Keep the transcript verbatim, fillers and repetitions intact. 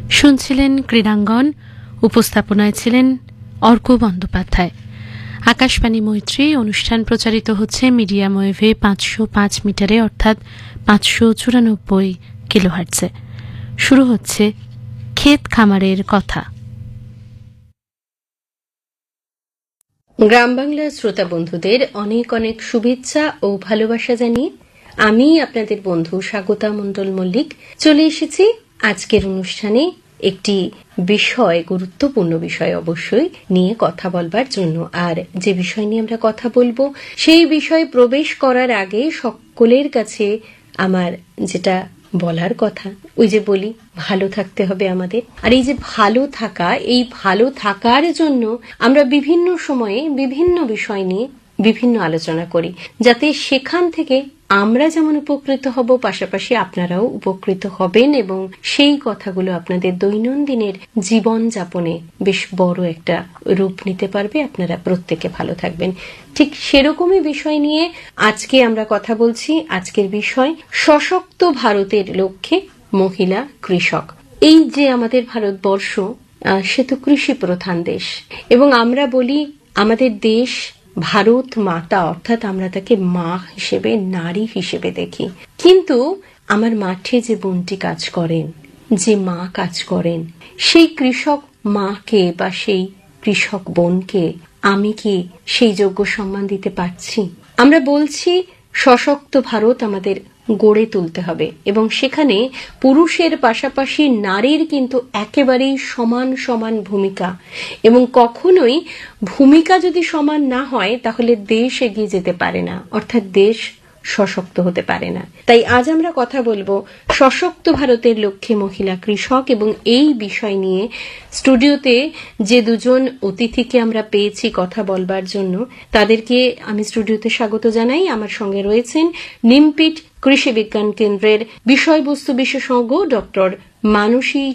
শুনছিলেন ক্রীড়াঙ্গন, উপস্থাপনায় ছিলেন অর্ক বন্দ্যোপাধ্যায়। আকাশবাণী মৈত্রী অনুষ্ঠান প্রচারিত হচ্ছে মিডিয়াম ওয়েভে পাঁচশো পাঁচ মিটারে অর্থাৎ পাঁচশো চুরানব্বই কিলোহার্টজে। শুরু হচ্ছে ক্ষেত খামারের কথা। গ্রাম বাংলার শ্রোতা বন্ধুদের অনেক অনেক শুভেচ্ছা ও ভালোবাসা জানিয়ে আমি আপনাদের বন্ধু স্বাগতা মণ্ডল মল্লিক চলে এসেছি আজকের অনুষ্ঠানে একটি বিষয়, গুরুত্বপূর্ণ বিষয় অবশ্যই, নিয়ে কথা বলবার জন্য। আর যে বিষয় নিয়ে আমরা কথা বলবো সেই বিষয়ে প্রবেশ করার আগে সকলের কাছে আমার যেটা বলার কথা, ওই যে বলি ভালো থাকতে হবে আমাদের। আর এই যে ভালো থাকা, এই ভালো থাকার জন্য আমরা বিভিন্ন সময়ে বিভিন্ন বিষয় নিয়ে বিভিন্ন আলোচনা করি, যাতে সেখান থেকে আমরা যেমন উপকৃত হব, পাশাপাশি আপনারাও উপকৃত হবেন এবং সেই কথাগুলো আপনাদের দৈনন্দিনের জীবন যাপনে বেশ বড় একটা রূপ নিতে পারবে। আপনারা প্রত্যেকে ভালো থাকবেন। ঠিক সেরকমই বিষয় নিয়ে আজকে আমরা কথা বলছি। আজকের বিষয় সশক্ত ভারতের লক্ষ্যে মহিলা কৃষক। এই যে আমাদের ভারতবর্ষ, সে তো কৃষি প্রধান দেশ, এবং আমরা বলি আমাদের দেশ ভারত মাতা, অর্থাৎ আমরা তাকে মা হিসেবে, নারী হিসেবে দেখি। কিন্তু আমার মাঠে যে বোনটি কাজ করেন, যে মা কাজ করেন, সেই কৃষক মাকে বা সেই কৃষক বোনকে আমি কি সেই যোগ্য সম্মান দিতে পারছি? আমরা বলছি সশক্ত ভারত আমাদের গড়ে তুলতে হবে, এবং সেখানে পুরুষের পাশাপাশি নারীর কিন্তু একেবারেই সমান সমান ভূমিকা। এবং কখনোই ভূমিকা যদি সমান না হয় তাহলে দেশ এগিয়ে যেতে পারে না, অর্থাৎ দেশ সশক্ত হতে পারে না। তাই আজ আমরা কথা বলবো সশক্ত ভারতের লক্ষ্যে মহিলা কৃষক, এবং এই বিষয় নিয়ে স্টুডিওতে যে দুজন অতিথিকে আমরা পেয়েছি কথা বলবার জন্য, তাদেরকে আমি স্টুডিওতে স্বাগত জানাই। আমার সঙ্গে রয়েছেন নিমপিট কৃষি বিজ্ঞান কেন্দ্রের বিষয়বস্তু বিশেষজ্ঞ ডক্টর মানসী